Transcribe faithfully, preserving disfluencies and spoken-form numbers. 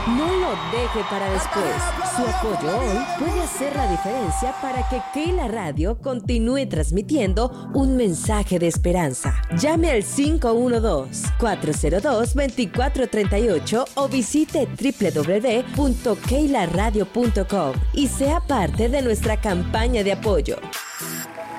No lo deje para después. Su apoyo hoy puede hacer la diferencia para que Keila Radio continúe transmitiendo un mensaje de esperanza. Llame al cinco uno dos, cuatro cero dos, dos cuatro tres ocho o visite doble u doble u doble u punto keila radio punto com y sea parte de nuestra campaña de apoyo.